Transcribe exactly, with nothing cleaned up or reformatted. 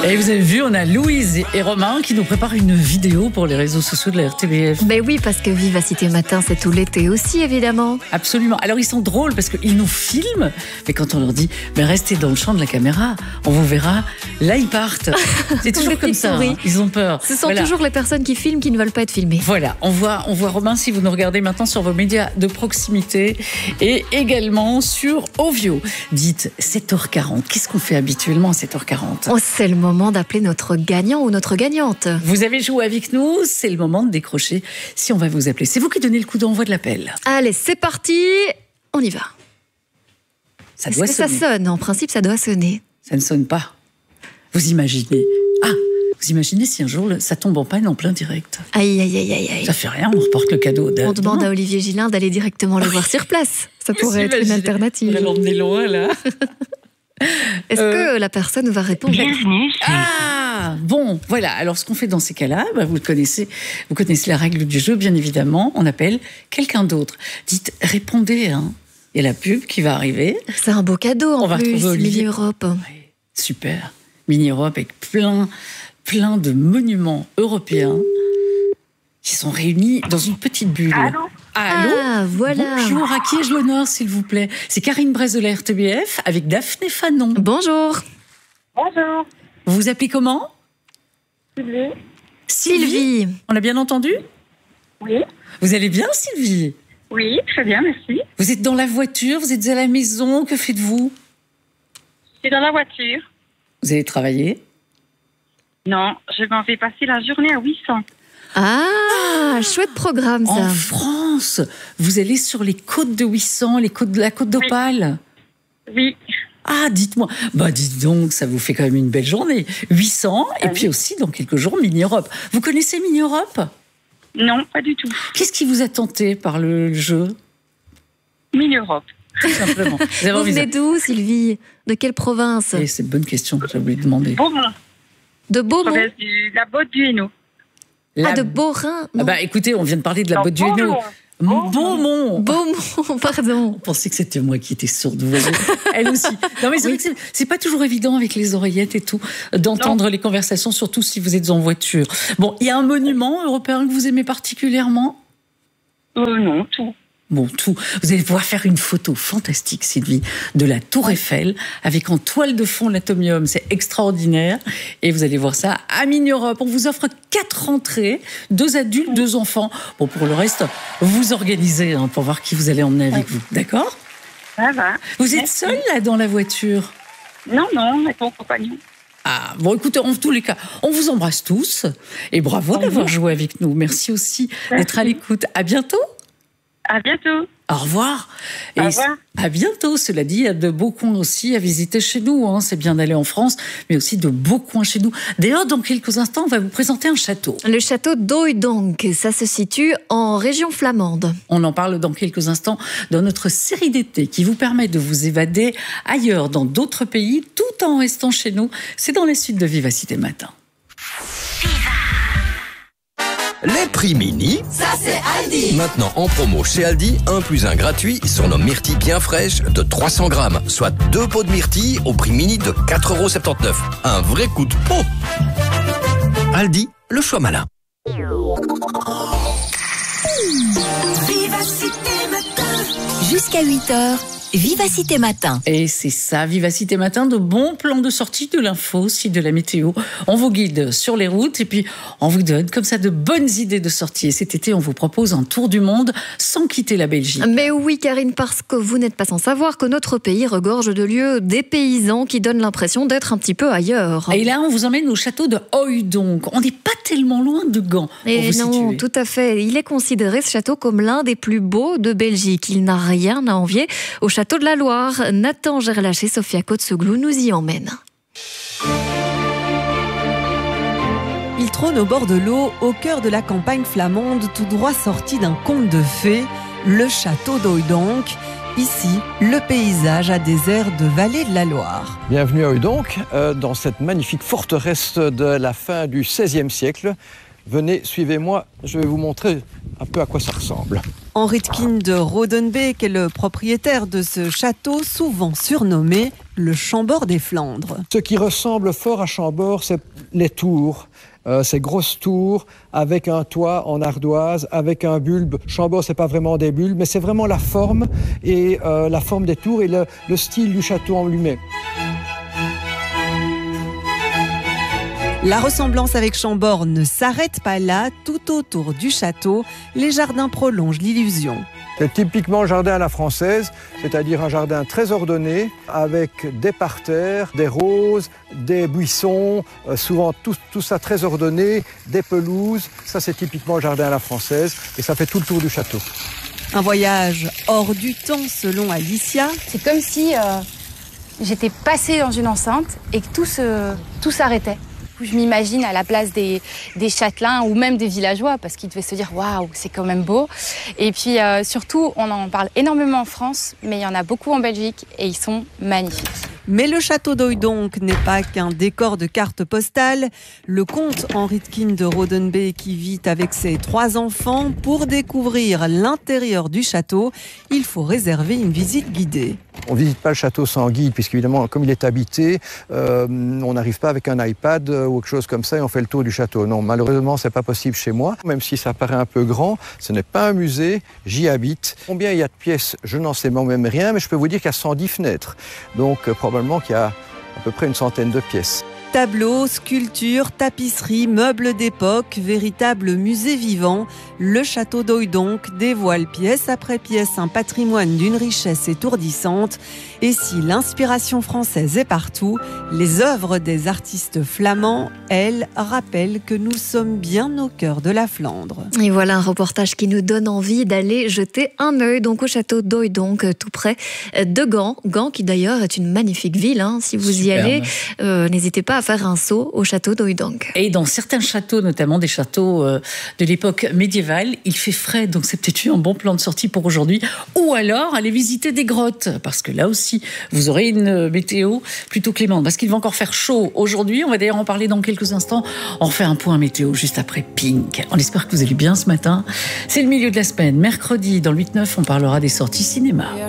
Et vous avez vu, on a Louise et Romain qui nous préparent une vidéo pour les réseaux sociaux de la R T B F. Ben oui, parce que Vivacité Matin, c'est tout l'été aussi, évidemment. Absolument. Alors, ils sont drôles parce qu'ils nous filment, mais quand on leur dit mais restez dans le champ de la caméra, on vous verra, là, ils partent. C'est toujours comme ça. Hein. Ils ont peur. Ce sont voilà. toujours les personnes qui filment qui ne veulent pas être filmées. Voilà. On voit, on voit Romain, si vous nous regardez maintenant sur vos médias de proximité et également sur Ovio. Dites sept heures quarante. Qu'est-ce qu'on fait habituellement à sept heures quarante? Oh, c'est le moment d'appeler notre gagnant ou notre gagnante. Vous avez joué avec nous, c'est le moment de décrocher si on va vous appeler. C'est vous qui donnez le coup d'envoi de l'appel. Allez, c'est parti, on y va. Ça Est-ce doit que sonner. ça sonne? En principe, ça doit sonner. Ça ne sonne pas. Vous imaginez. Ah, vous imaginez si un jour ça tombe en panne en plein direct. Aïe, aïe, aïe, aïe, aïe. Ça fait rien, on reporte le cadeau. On demande à Olivier Gillin d'aller directement le voir sur place. Ça pourrait être une alternative. On va l'emmener loin, là. Est-ce euh... que la personne va répondre? Bienvenue. Ah, bon, voilà. Alors, ce qu'on fait dans ces cas-là, bah, vous le connaissez, vous connaissez la règle du jeu, bien évidemment. On appelle quelqu'un d'autre. Dites, répondez, hein. Il y a la pub qui va arriver. C'est un beau cadeau, en on plus, va Mini Europe. Ouais, super. Mini Europe avec plein, plein de monuments européens qui sont réunis dans une petite bulle. Allô? Allô? Ah, voilà. Bonjour, à qui ai-je l'honneur, s'il vous plaît? C'est Karine Bresse de la R T B F avec Daphné Fanon. Bonjour. Bonjour. Vous vous appelez comment? Sylvie. Sylvie. Sylvie. On a bien entendu? Oui. Vous allez bien, Sylvie? Oui, très bien, merci. Vous êtes dans la voiture, vous êtes à la maison, que faites-vous? Je suis dans la voiture. Vous allez travailler? Non, je m'en vais passer la journée à huit cents. Ah, chouette programme, ça. En France, vous allez sur les côtes de Huissant, les côtes de la côte d'Opale? Oui. Ah, dites-moi. Bah, dites donc, ça vous fait quand même une belle journée. Huissant, et puis aussi, dans quelques jours, Mini Europe. Vous connaissez Mini Europe? Non, pas du tout. Qu'est-ce qui vous a tenté par le jeu? Mini Europe. Tout simplement. Vous, avez vous venez d'où, Sylvie? De quelle province? Et c'est une bonne question, j'ai oublié de demander. Beaumont. De Beaumont. Province du, la Botte du Hainaut. La... Ah, de Beaurain. Ah bah écoutez, on vient de parler de la Non, Botte du Hainaut. Beaumont. Beaumont, pardon. On pensait que c'était moi qui étais sourde, vous voyez. Elle aussi. Non mais c'est Oui. vrai que c'est, c'est pas toujours évident avec les oreillettes et tout d'entendre non. les conversations, surtout si vous êtes en voiture. Bon, il y a un monument européen que vous aimez particulièrement? Euh, non, tout. Bon, tout. Vous allez pouvoir faire une photo fantastique, Sylvie, de la Tour Eiffel, avec en toile de fond l'atomium. C'est extraordinaire. Et vous allez voir ça à Mini Europe. On vous offre quatre entrées, deux adultes, deux enfants. Bon, pour le reste, vous organisez hein, pour voir qui vous allez emmener avec vous. D'accord? Ça va. Vous êtes seul là dans la voiture? Non, non, avec mon compagnon. Ah, bon, écoutez, en tous les cas, on vous embrasse tous. Et bravo d'avoir joué avec nous. Merci aussi d'être à l'écoute. À bientôt. À bientôt. Au revoir. Au Et revoir. à bientôt. Cela dit, il y a de beaux coins aussi à visiter chez nous. Hein. C'est bien d'aller en France, mais aussi de beaux coins chez nous. D'ailleurs, dans quelques instants, on va vous présenter un château. Le château d'Oydonk, ça se situe en région flamande. On en parle dans quelques instants dans notre série d'été qui vous permet de vous évader ailleurs, dans d'autres pays, tout en restant chez nous. C'est dans les suites de Vivacité Matin. Les prix mini, ça c'est Aldi. Maintenant en promo chez Aldi, un plus un gratuit sur nos myrtilles bien fraîches de trois cents grammes, soit deux pots de myrtilles au prix mini de quatre euros soixante-dix-neuf. Un vrai coup de pot. Aldi, le choix malin. Vivacité Matin. Jusqu'à huit heures. Vivacité Matin. Et c'est ça, Vivacité Matin, de bons plans de sortie, de l'info, aussi de la météo. On vous guide sur les routes et puis on vous donne comme ça de bonnes idées de sortie. Et cet été, on vous propose un tour du monde sans quitter la Belgique. Mais oui, Karine, parce que vous n'êtes pas sans savoir que notre pays regorge de lieux dépaysants qui donnent l'impression d'être un petit peu ailleurs. Et là, on vous emmène au château de Oydonk. On n'est pas tellement loin de Gand. Et non, situer. Tout à fait. Il est considéré, ce château, comme l'un des plus beaux de Belgique. Il n'a rien à envier au château Château de la Loire. Nathan Gerlach et Sophia Kotsoglou nous y emmènent. Il trône au bord de l'eau, au cœur de la campagne flamande, tout droit sorti d'un conte de fées, le château d'Oydonk. Ici, le paysage a des airs de vallée de la Loire. Bienvenue à Oydonk, euh, dans cette magnifique forteresse de la fin du seizième siècle. Venez, suivez-moi, je vais vous montrer un peu à quoi ça ressemble. Henri de Kien de Rodenbeek est le propriétaire de ce château, souvent surnommé le Chambord des Flandres. Ce qui ressemble fort à Chambord, c'est les tours. Euh, ces grosses tours avec un toit en ardoise, avec un bulbe. Chambord, c'est pas vraiment des bulbes, mais c'est vraiment la forme et euh, la forme des tours et le, le style du château en lui-même. La ressemblance avec Chambord ne s'arrête pas là. Tout autour du château, les jardins prolongent l'illusion. C'est typiquement jardin à la française, c'est-à-dire un jardin très ordonné, avec des parterres, des roses, des buissons, euh, souvent tout, tout ça très ordonné, des pelouses. Ça, c'est typiquement jardin à la française et ça fait tout le tour du château. Un voyage hors du temps, selon Alicia. C'est comme si euh, j'étais passée dans une enceinte et que tout, se, tout s'arrêtait. Je m'imagine à la place des, des châtelains ou même des villageois parce qu'ils devaient se dire « Waouh, c'est quand même beau ». Et puis euh, surtout, on en parle énormément en France, mais il y en a beaucoup en Belgique et ils sont magnifiques. Mais le château d'Oydonk n'est pas qu'un décor de carte postale. Le comte Henri de King de Rodenbeek qui vit avec ses trois enfants. Pour découvrir l'intérieur du château, il faut réserver une visite guidée. On ne visite pas le château sans guide, puisqu'évidemment, comme il est habité, euh, on n'arrive pas avec un iPad ou quelque chose comme ça et on fait le tour du château. Non, malheureusement, ce n'est pas possible chez moi. Même si ça paraît un peu grand, ce n'est pas un musée, j'y habite. Combien il y a de pièces, je n'en sais même rien, mais je peux vous dire qu'il y a cent dix fenêtres. Donc, euh, probablement qu'il y a à peu près une centaine de pièces. Tableaux, sculptures, tapisseries, meubles d'époque, véritable musée vivant, le château d'Oydonk dévoile pièce après pièce un patrimoine d'une richesse étourdissante. Et si l'inspiration française est partout, les œuvres des artistes flamands, elles, rappellent que nous sommes bien au cœur de la Flandre. Et voilà un reportage qui nous donne envie d'aller jeter un œil donc au château d'Oydonk, tout près de Gand. Gand qui d'ailleurs est une magnifique ville, hein. Si vous Superbe. y allez, euh, n'hésitez pas à faire un saut au château d'Oydonk. Et dans certains châteaux, notamment des châteaux euh, de l'époque médiévale, il fait frais, donc c'est peut-être un bon plan de sortie pour aujourd'hui. Ou alors aller visiter des grottes, parce que là aussi, vous aurez une météo plutôt clémente, parce qu'il va encore faire chaud aujourd'hui. On va d'ailleurs en parler dans quelques instants. On refait un point météo juste après Pink. On espère que vous allez bien ce matin. C'est le milieu de la semaine. Mercredi, dans le huit neuf, on parlera des sorties cinéma.